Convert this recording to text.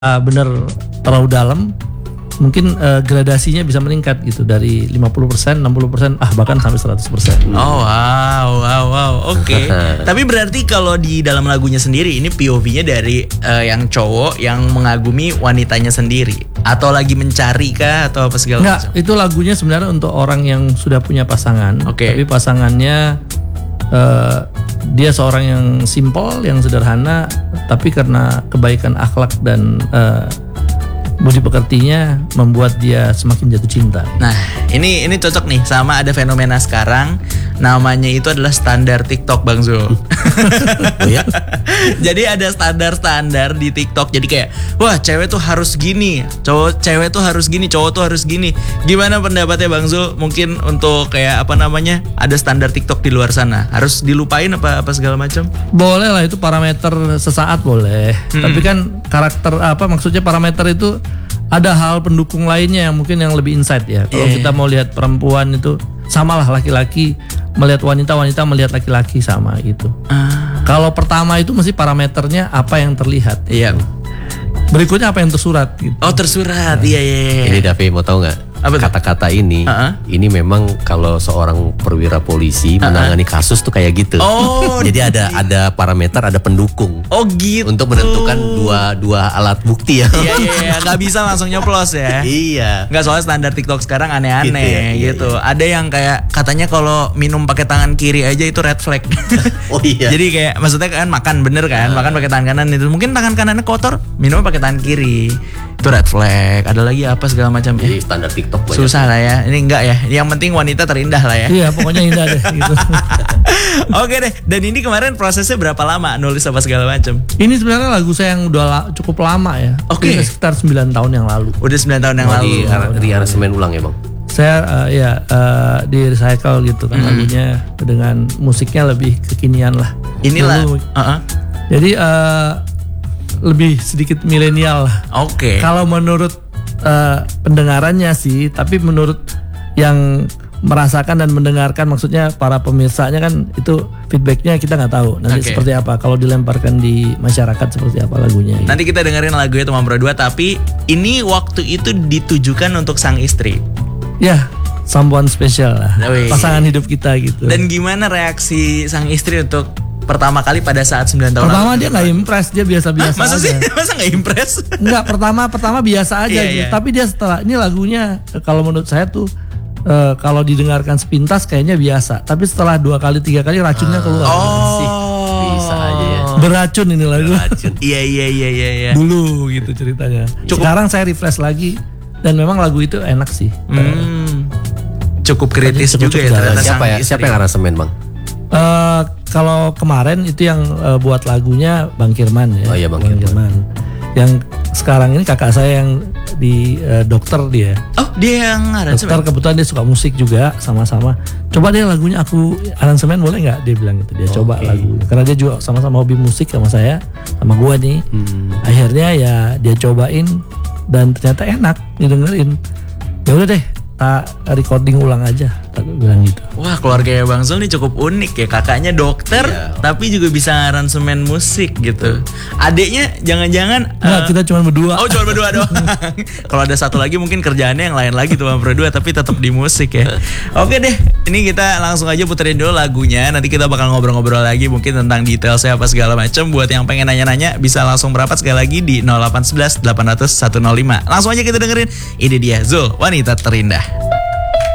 benar terlalu dalam, mungkin gradasinya bisa meningkat gitu dari 50%, 60%, bahkan sampai 100%. Oh wow, oke. Tapi berarti kalau di dalam lagunya sendiri ini POV-nya dari yang cowok yang mengagumi wanitanya sendiri atau lagi mencari kah atau apa segala macam? Enggak, itu lagunya sebenarnya untuk orang yang sudah punya pasangan. Tapi Oke. pasangannya dia seorang yang simpel, yang sederhana, tapi karena kebaikan akhlak dan budi pekertinya membuat dia semakin jatuh cinta. Nah, ini cocok nih sama ada fenomena sekarang namanya itu adalah standar TikTok Bang Zul. Oh ya? Jadi ada standar-standar di TikTok. Jadi kayak wah, cewek tuh harus gini, cewek tuh harus gini, cowok tuh harus gini. Gimana pendapatnya Bang Zul? Mungkin untuk kayak apa namanya? Ada standar TikTok di luar sana. Harus dilupain apa segala macam? Boleh lah, itu parameter sesaat boleh. Tapi kan karakter maksudnya parameter itu ada hal pendukung lainnya yang mungkin yang lebih insight ya. Kalau kita mau lihat perempuan itu samalah, laki-laki melihat wanita, wanita melihat laki-laki sama gitu. Kalau pertama itu mesti parameternya apa yang terlihat. Iya. Berikutnya apa yang tersurat gitu. Oh, tersurat. Iya. Ini Davi mau tahu nggak? Apa tuh? Kata-kata ini memang kalau seorang perwira polisi menangani kasus tuh kayak gitu. Oh, jadi ada parameter, ada pendukung. Oh gitu. Untuk menentukan dua alat bukti ya. Iya, nggak bisa langsung nyoplos ya. Iya. Nggak, soalnya standar TikTok sekarang aneh-aneh gitu. Iya. Ada yang kayak katanya kalau minum pakai tangan kiri aja itu red flag. Oh iya. Jadi kayak maksudnya kan makan bener kan, makan pakai tangan kanan itu. Mungkin tangan kanannya kotor, minum pakai tangan kiri. Itu red flag. Ada lagi apa segala macam ya. Jadi standar TikTok banyak. Susah lah ya. Ini enggak ya. Yang penting wanita terindah lah ya. Iya, pokoknya indah deh gitu. Oke deh. Dan ini kemarin prosesnya berapa lama nulis apa segala macam? Ini sebenarnya lagu saya yang udah cukup lama ya. Oke. Ini sekitar 9 tahun yang lalu. Udah 9 tahun yang lalu. Di aransemen ulang ya Bang? Saya di recycle gitu kan lagunya dengan musiknya lebih kekinian lah. Inilah. Dulu, jadi lebih sedikit milenial lah. Oke. Kalau menurut pendengarannya sih, tapi menurut yang merasakan dan mendengarkan, maksudnya para pemirsanya kan itu feedbacknya kita nggak tahu nanti seperti apa. Kalau dilemparkan di masyarakat seperti apa lagunya. Nanti kita dengerin lagunya Teman Berdua, tapi ini waktu itu ditujukan untuk sang istri. Ya, someone special lah, Wih. pasangan hidup kita gitu. Dan gimana reaksi sang istri untuk pertama kali pada saat 9 tahun Pertama lalu? dia nggak impress, dia biasa-biasa Masa aja. sih? Masa nggak impress? Enggak, pertama biasa aja Iya, gitu. iya. Tapi dia setelah ini lagunya kalau menurut saya tuh kalau didengarkan sepintas kayaknya biasa. Tapi setelah 2 kali 3 kali racunnya keluar. Sih, bisa aja ya. Beracun ini lagu. Racun. Iya. Dulu gitu ceritanya. Sekarang saya refresh lagi dan memang lagu itu enak sih. Cukup kritis juga ya ternyata sang istri. Siapa yang aransemen Bang? Kalau kemarin itu yang buat lagunya Bang Kirman ya. Oh iya, Bang Kirman. Yang sekarang ini kakak saya yang di dokter dia. Oh, dia yang aransemen. Dokter kebetulan dia suka musik juga sama-sama. Coba deh lagunya aku aransemen boleh nggak? Dia bilang gitu. Dia coba lagunya. Karena dia juga sama-sama hobi musik sama saya, sama gua nih. Akhirnya ya dia cobain dan ternyata enak didengerin. Ya udah deh, tak recording ulang aja. Tak bilang gitu. Wah, keluarganya Bang Zul nih cukup unik ya. Kakaknya dokter, tapi juga bisa aransemen musik gitu. Adiknya jangan-jangan Enggak, kita cuma berdua. Oh, cuma berdua doang. Kalau ada satu lagi mungkin kerjaannya yang lain lagi tuh berdua, tapi tetap di musik ya. Oke deh, ini kita langsung aja puterin dulu lagunya. Nanti kita bakal ngobrol-ngobrol lagi mungkin tentang detailnya apa segala macam. Buat yang pengen nanya-nanya bisa langsung merapat sekali lagi di 0811 800 105. Langsung aja kita dengerin. Ini dia Zul, Wanita Terindah.